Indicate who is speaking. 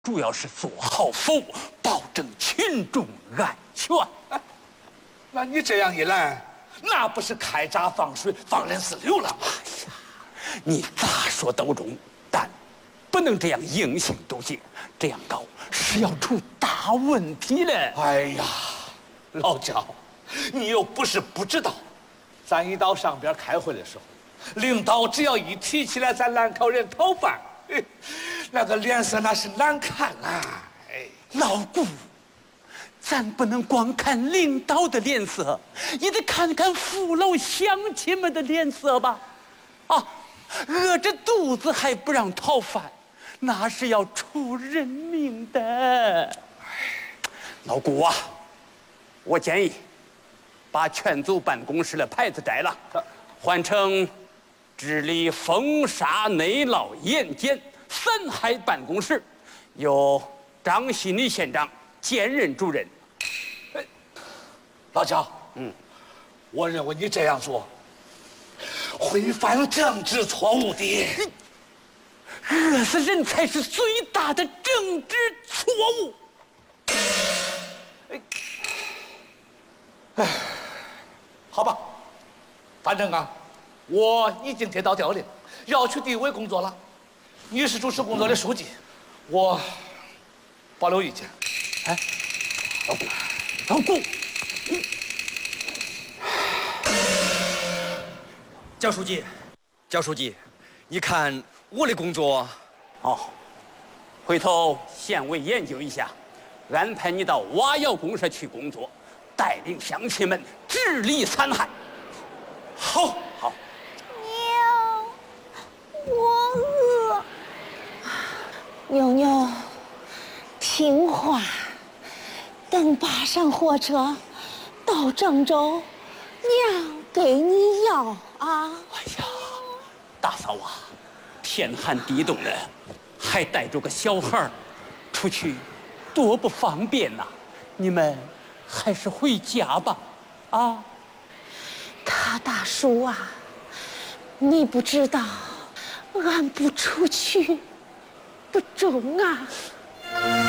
Speaker 1: 主要是做好服务，保证群众安全。
Speaker 2: 那你这样一来，那不是开闸放水、放人私流了吗？
Speaker 1: 哎呀，你咋说都中，但不能这样硬性堵截，这样搞是要出大问题了。
Speaker 2: 哎呀，老焦，你又不是不知道，咱一到上边开会的时候，领导只要一提起来咱兰考人讨饭，那个脸色那是难看啊！哎，
Speaker 1: 老顾，咱不能光看领导的脸色，也得看看父老乡亲们的脸色吧。啊，饿着肚子还不让讨饭，那是要出人命的。老顾啊，我建议把全组办公室的牌子摘了，换成治理风沙内涝严检3害办公室，由张希女县长兼任主任。
Speaker 2: 老焦，我认为你这样做会犯政治错误的。
Speaker 1: 饿死人才是最大的政治错误。
Speaker 2: 好吧，反正啊，我已经接到调令，要去地委工作了。你是主持工作的书记，我保留意见。
Speaker 1: 哎，老顾，
Speaker 3: 焦书记，你看我的工作，
Speaker 1: 哦，回头县委研究一下，安排你到瓦窑公社去工作，带领乡亲们治理残害。
Speaker 2: 好，
Speaker 1: 好。
Speaker 4: 妞，我饿。妞妞，听话，等扒上火车到郑州，娘给你要啊。
Speaker 1: 哎呀，大嫂啊，天寒地冻的，还带着个小孩儿出去，多不方便呐！你们还是回家吧，啊！
Speaker 4: 他大叔啊，你不知道，俺不出去不中啊。